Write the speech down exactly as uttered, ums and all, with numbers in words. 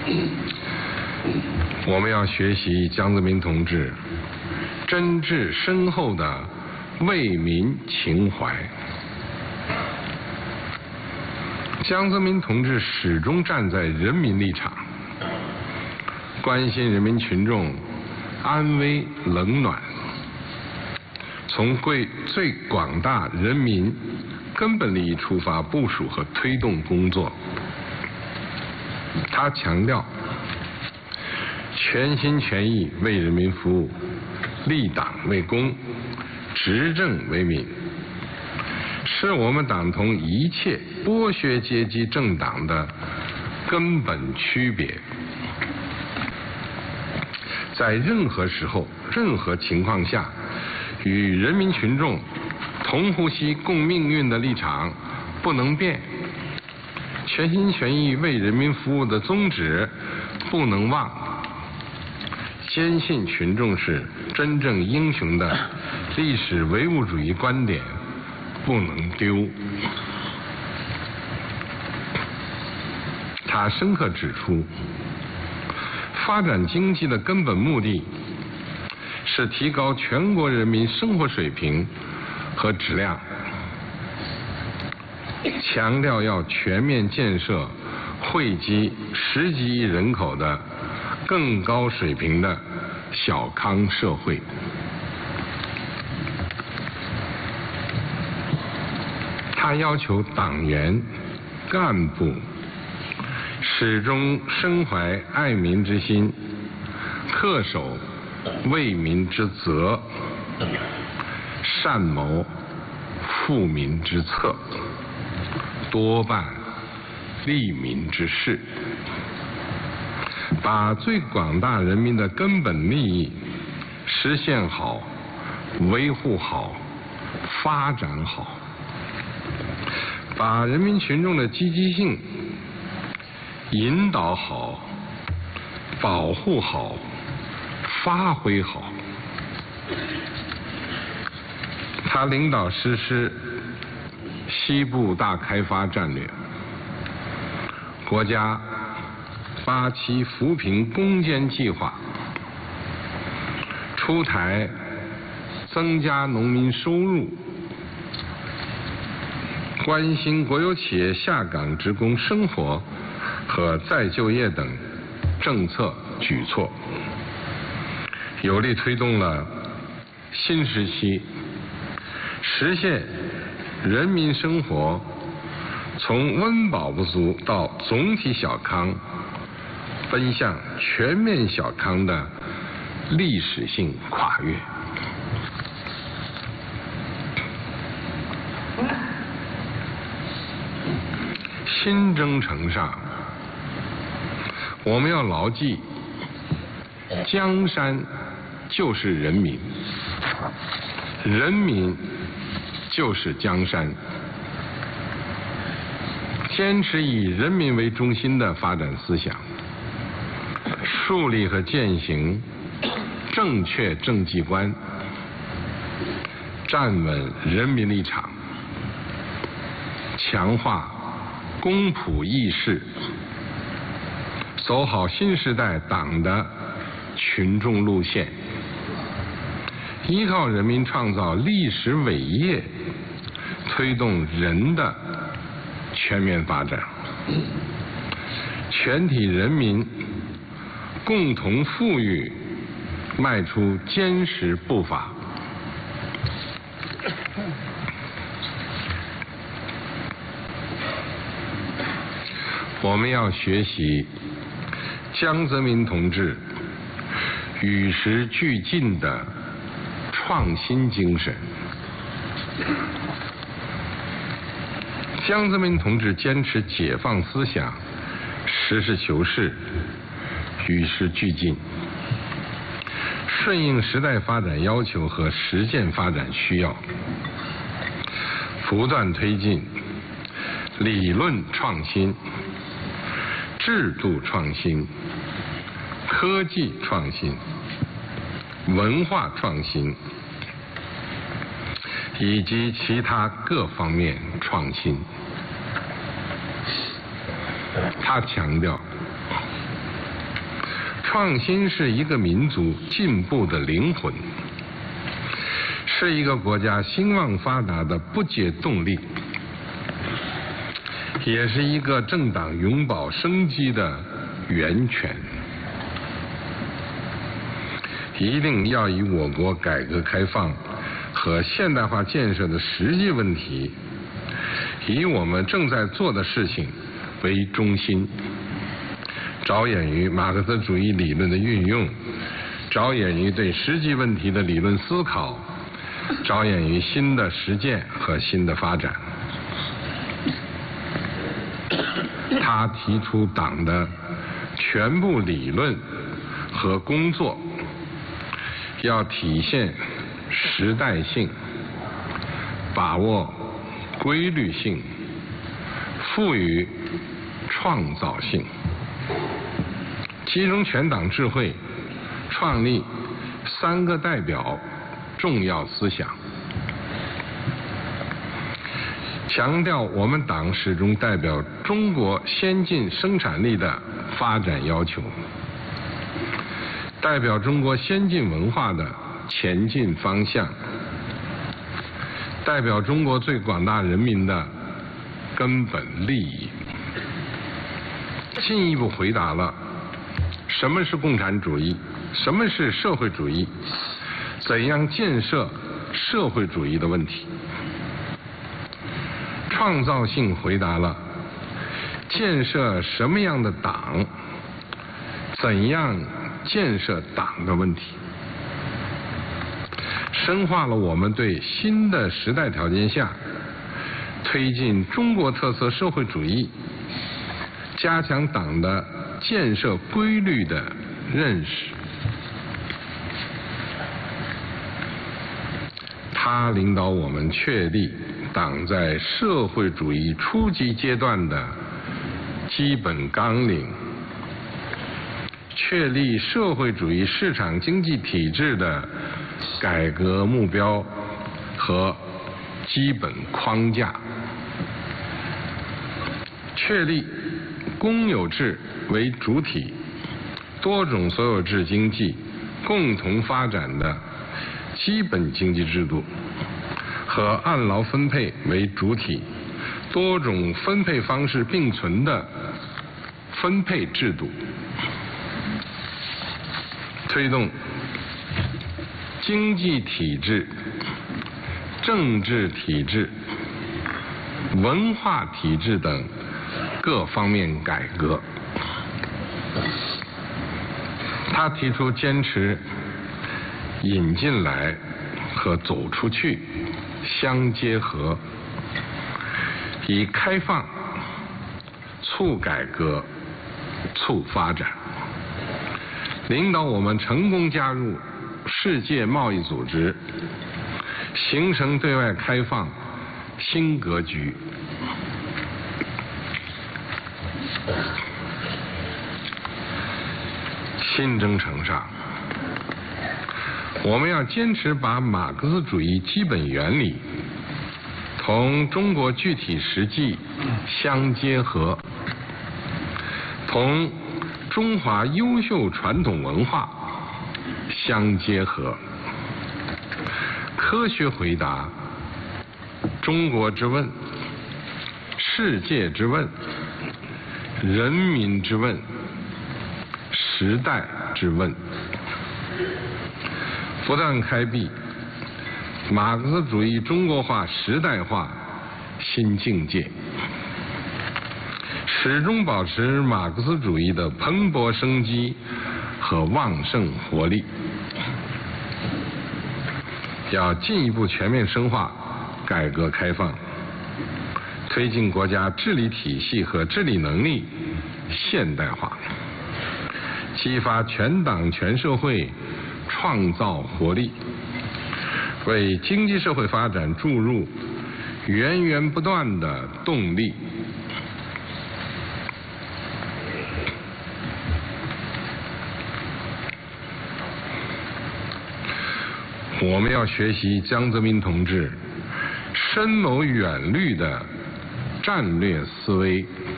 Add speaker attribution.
Speaker 1: 我们要学习江泽民同志真挚深厚的为民情怀。江泽民同志始终站在人民立场，关心人民群众安危冷暖，从贵最广大人民根本利益出发部署和推动工作。他强调全心全意为人民服务，立党为公，执政为民，是我们党同一切剥削阶级政党的根本区别。在任何时候、任何情况下，与人民群众同呼吸共命运的立场不能变，全心全意为人民服务的宗旨不能忘，坚信群众是真正英雄的历史唯物主义观点不能丢。他深刻指出，发展经济的根本目的是提高全国人民生活水平和质量，强调要全面建设惠及十几亿人口的更高水平的小康社会。他要求党员干部始终身怀爱民之心，恪守为民之责，善谋富民之策，多办利民之事，把最广大人民的根本利益实现好、维护好、发展好，把人民群众的积极性引导好、保护好、发挥好。他领导实施西部大开发战略，国家八期扶贫攻坚计划，出台增加农民收入、关心国有企业下岗职工生活和再就业等政策举措，有力推动了新时期实现人民生活从温饱不足到总体小康奔向全面小康的历史性跨越。新征程上，我们要牢记，江山就是人民，人民就是江山。坚持以人民为中心的发展思想，树立和践行正确政绩观，站稳人民立场，强化公仆义士，走好新时代党的群众路线，依靠人民创造历史伟业，推动人的全面发展，全体人民共同富裕迈出坚实步伐。我们要学习江泽民同志与时俱进的创新精神。江泽民同志坚持解放思想，实事求是，与时俱进，顺应时代发展要求和实践发展需要，不断推进理论创新、制度创新、科技创新、文化创新以及其他各方面创新。他强调， 创新是一个民族进步的灵魂，是一个国家兴旺发达的不竭动力，也是一个政党永葆生机的源泉。一定要以我国改革开放和现代化建设的实际问题，以我们正在做的事情为中心，着眼于马克思主义理论的运用，着眼于对实际问题的理论思考，着眼于新的实践和新的发展。他提出党的全部理论和工作要体现时代性，把握规律性，赋予创造性，集中全党智慧，创立三个代表重要思想，强调我们党始终代表中国先进生产力的发展要求，代表中国先进文化的前进方向，代表中国最广大人民的根本利益，进一步回答了什么是共产主义，什么是社会主义，怎样建设社会主义的问题。创造性回答了建设什么样的党，怎样建设党的问题，深化了我们对新的时代条件下推进中国特色社会主义、加强党的建设规律的认识。他领导我们确立党在社会主义初级阶段的基本纲领，确立社会主义市场经济体制的改革目标和基本框架，确立公有制为主体、多种所有制经济共同发展的基本经济制度和按劳分配为主体、多种分配方式并存的分配制度，推动经济体制、政治体制、文化体制等各方面改革。他提出坚持引进来和走出去相结合，以开放促改革、促发展，领导我们成功加入世界贸易组织，形成对外开放新格局。新征程上，我们要坚持把马克思主义基本原理同中国具体实际相结合，同中华优秀传统文化相结合，科学回答中国之问、世界之问、人民之问、时代之问，不断开辟马克思主义中国化时代化新境界，始终保持马克思主义的蓬勃生机和旺盛活力。要进一步全面深化改革开放，推进国家治理体系和治理能力现代化，激发全党全社会创造活力，为经济社会发展注入源源不断的动力。我们要学习江泽民同志深谋远虑的战略思维，